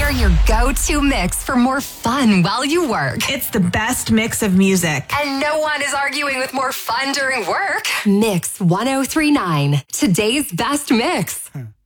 We're your go-to mix for more fun while you work. It's the best mix of music. And no one is arguing with more fun during work. Mix 1039, today's best mix.